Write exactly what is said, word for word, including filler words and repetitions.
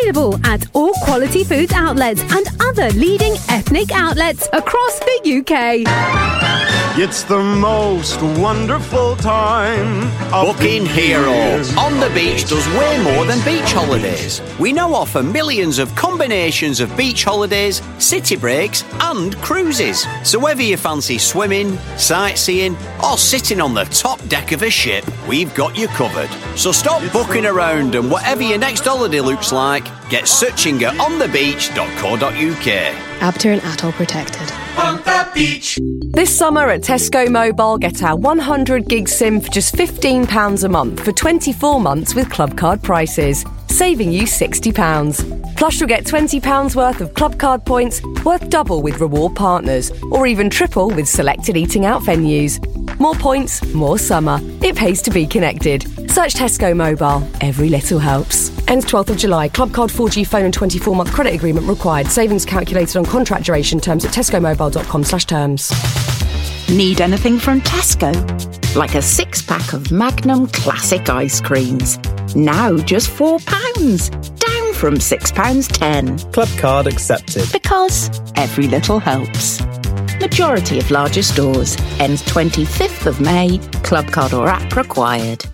Available at all Quality Foods outlets and other leading ethnic outlets across the U K. It's the most wonderful time. Booking Hero on the beach does way more than beach holidays. We now offer millions of combinations of beach holidays, city breaks and cruises. So whether you fancy swimming, sightseeing or sitting on the top deck of a ship, we've got you covered. So stop booking around and whatever your next holiday looks like, get searching at on the beach dot co dot U K. Abter and Atoll protected. On the beach. This summer at Tesco Mobile, get our one hundred gig SIM for just fifteen pounds a month for twenty-four months with Club Card prices, saving you sixty pounds. Plus you'll get twenty pounds worth of Club Card points, worth double with reward partners, or even triple with selected eating out venues. More points, more summer. It pays to be connected. Search Tesco Mobile. Every little helps. Ends twelfth of July. Club Card four G phone and twenty-four month credit agreement required. Savings calculated on contract duration. Terms at tesco mobile dot com slash terms. Need anything from Tesco? Like a six-pack of Magnum Classic ice creams. Now just four pounds. Down from six pounds ten. Club Card accepted. Because every little helps. Majority of larger stores. Ends twenty-fifth of May. Club Card or app required.